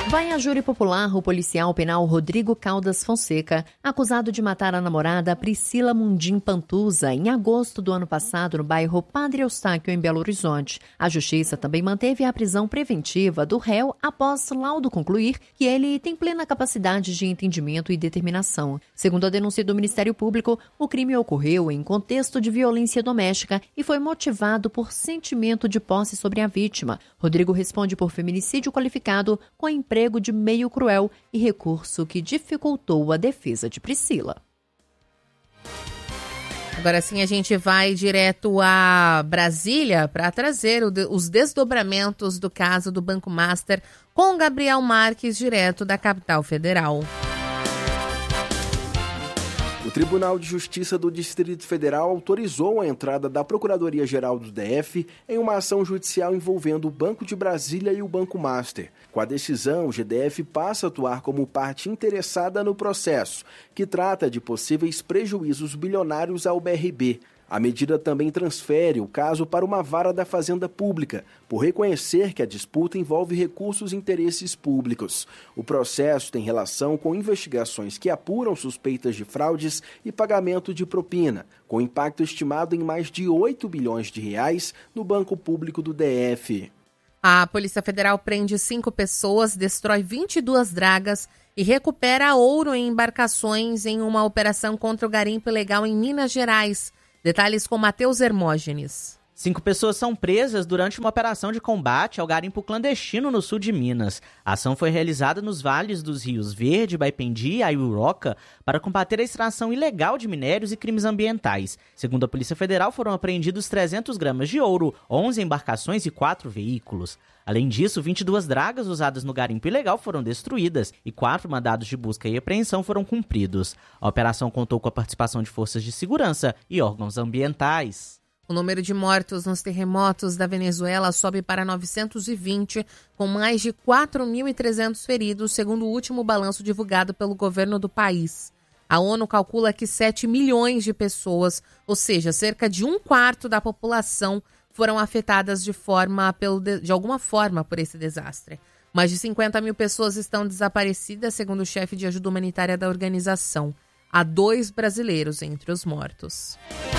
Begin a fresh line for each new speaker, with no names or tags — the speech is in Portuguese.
Vai a júri popular o policial penal Rodrigo Caldas Fonseca, acusado de matar a namorada Priscila Mundim Pantuza em agosto do ano passado no bairro Padre Eustáquio, em Belo Horizonte. A justiça também manteve a prisão preventiva do réu após laudo concluir que ele tem plena capacidade de entendimento e determinação. Segundo a denúncia do Ministério Público, o crime ocorreu em contexto de violência doméstica e foi motivado por sentimento de posse sobre a vítima. Rodrigo responde por feminicídio qualificado com emprego de meio cruel e recurso que dificultou a defesa de Priscila.
Agora sim a gente vai direto a Brasília para trazer os desdobramentos do caso do Banco Master com Gabriel Marques, direto da capital federal.
O Tribunal de Justiça do Distrito Federal autorizou a entrada da Procuradoria-Geral do DF em uma ação judicial envolvendo o Banco de Brasília e o Banco Master. Com a decisão, o GDF passa a atuar como parte interessada no processo, que trata de possíveis prejuízos bilionários ao BRB. A medida também transfere o caso para uma vara da Fazenda Pública, por reconhecer que a disputa envolve recursos e interesses públicos. O processo tem relação com investigações que apuram suspeitas de fraudes e pagamento de propina, com impacto estimado em mais de 8 bilhões de reais no Banco Público do DF.
A Polícia Federal prende 5 pessoas, destrói 22 dragas e recupera ouro em embarcações em uma operação contra o garimpo ilegal em Minas Gerais. Detalhes com Matheus Hermógenes.
5 pessoas são presas durante uma operação de combate ao garimpo clandestino no sul de Minas. A ação foi realizada nos vales dos rios Verde, Baipendi e Aiuroca para combater a extração ilegal de minérios e crimes ambientais. Segundo a Polícia Federal, foram apreendidos 300 gramas de ouro, 11 embarcações e 4 veículos. Além disso, 22 dragas usadas no garimpo ilegal foram destruídas e 4 mandados de busca e apreensão foram cumpridos. A operação contou com a participação de forças de segurança e órgãos ambientais.
O número de mortos nos terremotos da Venezuela sobe para 920, com mais de 4.300 feridos, segundo o último balanço divulgado pelo governo do país. A ONU calcula que 7 milhões de pessoas, ou seja, cerca de 1/4 da população, foram afetadas de alguma forma por esse desastre. Mais de 50 mil pessoas estão desaparecidas, segundo o chefe de ajuda humanitária da organização. Há 2 brasileiros entre os mortos.